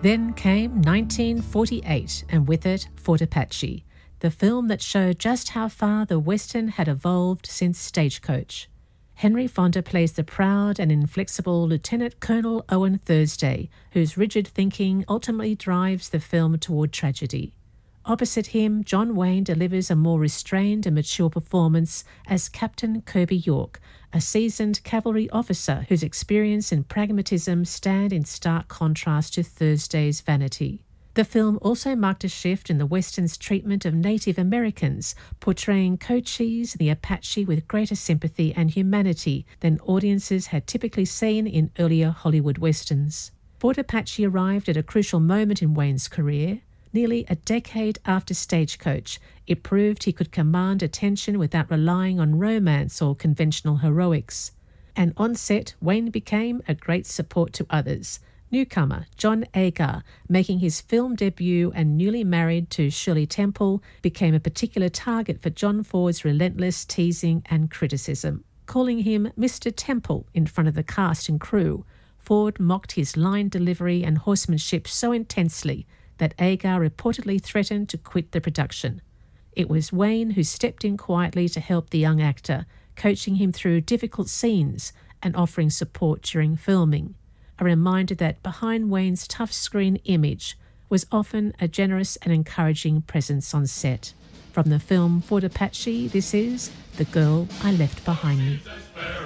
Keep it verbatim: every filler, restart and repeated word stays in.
Then came nineteen forty-eight, and with it, Fort Apache, the film that showed just how far the Western had evolved since Stagecoach. Henry Fonda plays the proud and inflexible Lieutenant Colonel Owen Thursday, whose rigid thinking ultimately drives the film toward tragedy. Opposite him, John Wayne delivers a more restrained and mature performance as Captain Kirby York, a seasoned cavalry officer whose experience and pragmatism stand in stark contrast to Thursday's vanity. The film also marked a shift in the Western's treatment of Native Americans, portraying Cochise and the Apache with greater sympathy and humanity than audiences had typically seen in earlier Hollywood Westerns. Fort Apache arrived at a crucial moment in Wayne's career. Nearly a decade after Stagecoach, it proved he could command attention without relying on romance or conventional heroics. And on set, Wayne became a great support to others. Newcomer John Agar, making his film debut and newly married to Shirley Temple, became a particular target for John Ford's relentless teasing and criticism. Calling him Mister Temple in front of the cast and crew, Ford mocked his line delivery and horsemanship so intensely that Agar reportedly threatened to quit the production. It was Wayne who stepped in quietly to help the young actor, coaching him through difficult scenes and offering support during filming. A reminder that behind Wayne's tough screen image was often a generous and encouraging presence on set. From the film Fort Apache, this is The Girl I Left Behind Me.